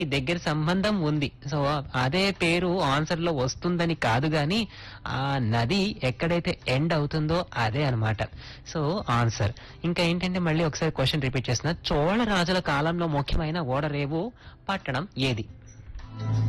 దగ్గర సంబంధం ఉంది. సో అదే పేరు ఆన్సర్ లో వస్తుందని కాదు గాని ఆ నది ఎక్కడైతే ఎండ్ అవుతుందో అదే అన్నమాట. So answer. ఇంకా ఏంటంటే మళ్ళీ ఒకసారి క్వశ్చన్ రిపీట్ చేస్తున్నా. చోళ రాజుల కాలంలో ముఖ్యమైన ఓడరేవు పట్టణం ఏది?